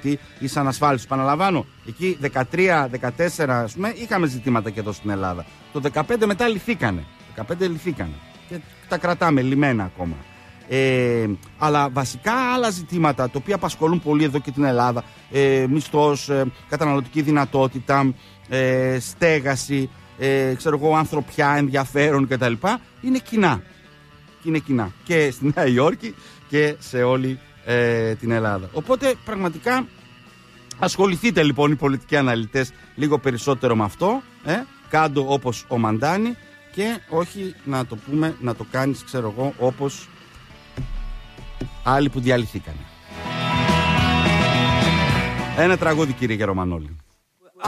καταναλωτή, ή σαν ασφάλιση. Παναλαμβάνω, εκεί 13-14 ας πούμε, είχαμε ζητήματα και εδώ στην Ελλάδα. Το 15 μετά λυθήκανε. Και τα κρατάμε λυμμένα ακόμα. Αλλά βασικά άλλα ζητήματα τα οποία απασχολούν πολύ εδώ και την Ελλάδα, μισθός, καταναλωτική δυνατότητα, στέγαση, ξέρω εγώ, ανθρωπιά, ενδιαφέρον κτλ. Είναι κοινά και στη Νέα Υόρκη και σε όλη την Ελλάδα. Οπότε πραγματικά ασχοληθείτε λοιπόν οι πολιτικοί αναλυτές λίγο περισσότερο με αυτό, κάντο όπως ο Μαντάνη, και όχι να το πούμε, να το κάνεις ξέρω εγώ όπως άλλοι που διαλυθήκανε. Ένα τραγούδι, κύριε Γερομανόλη.